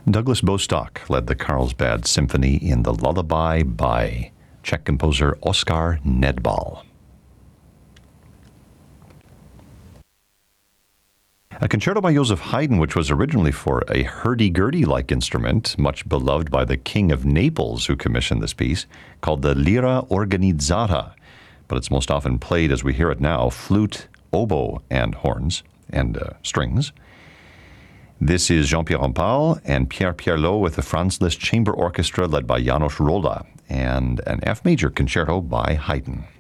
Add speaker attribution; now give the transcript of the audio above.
Speaker 1: Douglas Bostock led the Carlsbad Symphony in the Lullaby by Czech composer Oskar Nedbal. A concerto by Joseph Haydn, which was originally for a hurdy-gurdy-like instrument, much beloved by the King of Naples, who commissioned this piece, called the Lira Organizzata. But it's most often played, as we hear it now, flute, oboe, and horns, and strings. This is Jean-Pierre Rampal and Pierre Pierlot with the Franz Liszt Chamber Orchestra led by János Róla, and an F major concerto by Haydn.